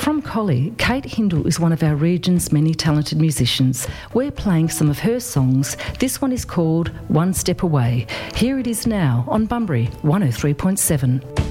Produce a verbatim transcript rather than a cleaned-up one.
From Collie, Kate Hindle is one of our region's many talented musicians. We're playing some of her songs. This one is called One Step Away. Here it is now on Bunbury one oh three point seven.